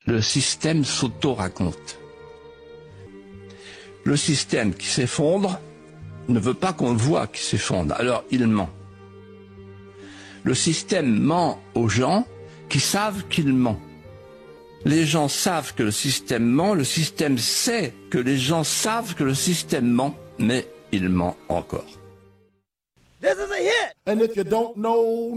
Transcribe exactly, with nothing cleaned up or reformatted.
le système s'auto-raconte. Le système qui s'effondre ne veut pas qu'on le voie qui s'effondre, alors il ment. Le système ment aux gens qui savent qu'il ment. Les gens savent que le système ment, le système sait que les gens savent que le système ment, mais il ment encore. This is a hit! And if you don't know